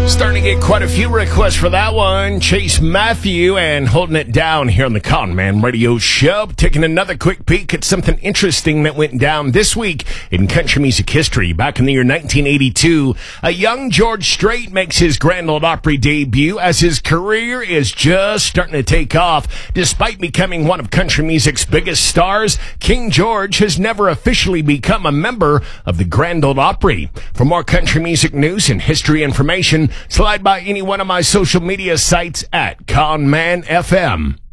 Starting to get quite a few requests for that one. Chase Matthew and Holding It Down here on the Con Man Radio Show. Taking another quick peek at something interesting that went down this week in country music history. Back in the year 1982, a young George Strait makes his Grand Ole Opry debut as his career is just starting to take off. Despite becoming one of country music's biggest stars, King George has never officially become a member of the Grand Ole Opry. For more country music news and history information, slide by any one of my social media sites at ConMan FM.